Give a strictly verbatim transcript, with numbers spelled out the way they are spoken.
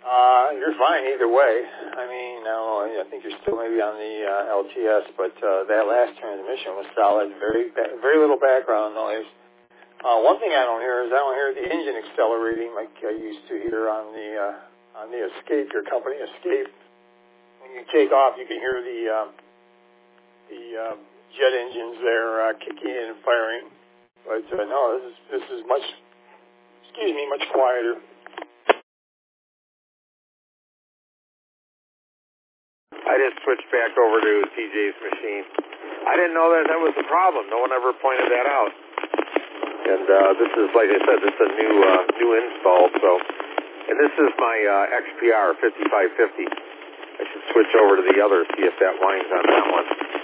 Uh, you're fine either way. I mean, I don't know, I think you're still maybe on the uh, L T S, but uh, that last transmission was solid. Very, very little background noise. Uh, one thing I don't hear is I don't hear the engine accelerating like I used to hear on the uh, on the Escape, your company Escape. When you take off, you can hear the uh, the uh, jet engines there uh, kicking in and firing. But uh, no, this is this is much, excuse me, much quieter. I just switched back over to T J's machine. I didn't know that that was the problem. No one ever pointed that out. And uh, this is, like I said, this is a new uh, new install. So, and this is my uh, X P R fifty-five fifty. I should switch over to the other, see if that winds on that one.